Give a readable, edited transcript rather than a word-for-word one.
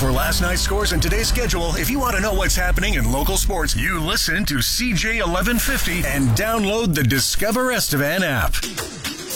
For last night's scores and today's schedule, if you want to know what's happening in local sports, you listen to CJ 1150 and download the Discover Estevan app.